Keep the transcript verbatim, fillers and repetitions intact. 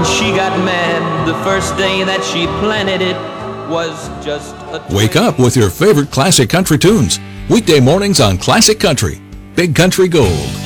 she got mad the first day that she planted it was just a Wake up with your favorite classic country tunes. Weekday mornings on Classic Country. Big Country Gold.